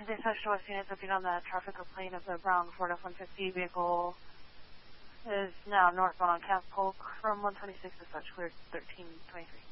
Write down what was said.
They Special West units looking on the traffic plane of the brown Ford F-150 vehicle is now northbound on Camp Polk from 126 to such cleared 1323.